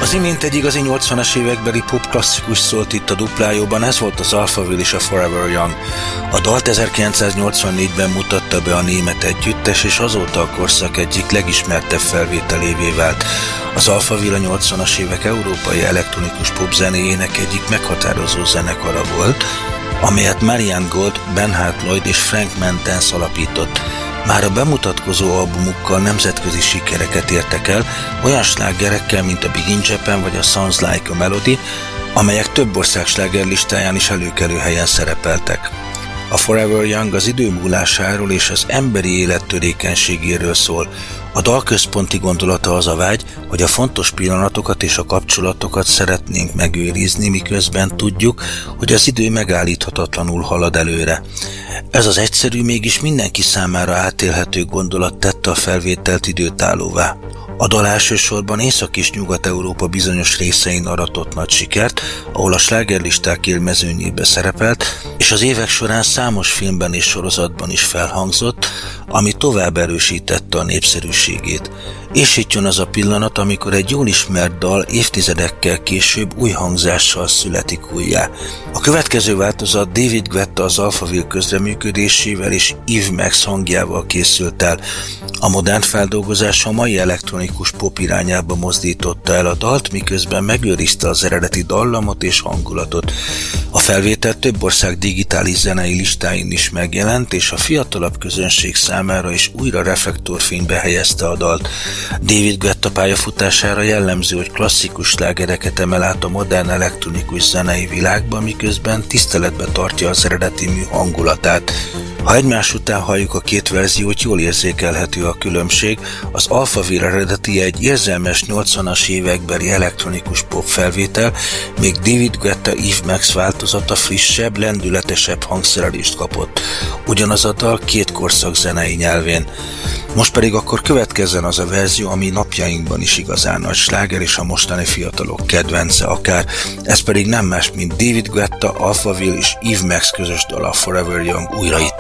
Az imént egy igazi 80-as évekbeli pop klasszikus szólt itt a Duplájóban, ez volt az Alphaville és a Forever Young. A dalt 1984-ben mutatta be a német együttes, és azóta a korszak egyik legismertebb felvételévé vált. Az Alphaville a 80-as évek európai elektronikus popzenéjének egyik meghatározó zenekara volt, amelyet Marianne Gold, Bernhard Lloyd és Frank Mentens alapított. Már a bemutatkozó albumukkal nemzetközi sikereket értek el, olyan slágerekkel, mint a Big in Japan vagy a Sounds Like a Melody, amelyek több ország slágerlistáján is előkelő helyen szerepeltek. A Forever Young az idő múlásáról és az emberi élet törékenységéről szól. A dal központi gondolata az a vágy, hogy a fontos pillanatokat és a kapcsolatokat szeretnénk megőrizni, miközben tudjuk, hogy az idő megállíthatatlanul halad előre. Ez az egyszerű, mégis mindenki számára átélhető gondolat tette a felvételt időtállóvá. A dal elsősorban Észak- és Nyugat-Európa bizonyos részein aratott nagy sikert, ahol a slágerlisták élmezőnyébe szerepelt, és az évek során számos filmben és sorozatban is felhangzott, ami tovább erősítette a népszerűségét. És itt jön az a pillanat, amikor egy jól ismert dal évtizedekkel később új hangzással születik újjá. A következő változat David Guetta az Alphaville közreműködésével és Yves Max hangjával készült el. A modern feldolgozás a mai elektronikus pop irányába mozdította el a dalt, miközben megőrizte az eredeti dallamot és hangulatot. A felvétel több ország digitális zenei listáin is megjelent, és a fiatalabb közönség számára is újra reflektorfénybe helyezte a dalt. David Guetta pályafutására jellemző, hogy klasszikus slágereket emel át a modern elektronikus zenei világba, miközben tiszteletbe tartja az eredeti mű hangulatát. Ha egymás után halljuk a két verziót, jól érzékelhető a különbség. Az Alphaville eredeti egy érzelmes 80-as évekbeli elektronikus pop felvétel, míg David Guetta Yves Max változata frissebb, lendületesebb hangszerelést kapott. Ugyanaz a dal két korszak zenei nyelvén. Most pedig akkor következzen az a verzió, ami napjainkban is igazán nagy sláger és a mostani fiatalok kedvence akár. Ez pedig nem más, mint David Guetta, Alphaville és Yves Max közös dal, a Forever Young újraítása.